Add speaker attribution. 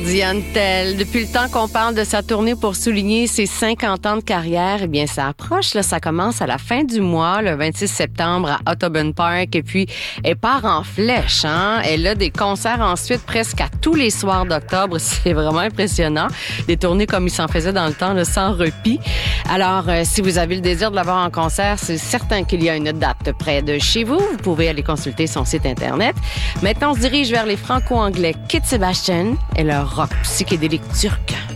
Speaker 1: Diane Tell. Depuis le temps qu'on parle de sa tournée pour souligner ses 50 ans de carrière, eh bien, ça approche, là, ça commence à la fin du mois, le 26 septembre à Audubon Park, et puis elle part en flèche, hein. Elle a des concerts ensuite presque à tous les soirs d'octobre. C'est vraiment impressionnant. Des tournées comme il s'en faisait dans le temps, là, sans répit. Alors, si vous avez le désir de la voir en concert, c'est certain qu'il y a une date près de chez vous. Vous pouvez aller consulter son site Internet. Maintenant, on se dirige vers les franco-anglais Kit Sebastian et leur rock psychédélique turc.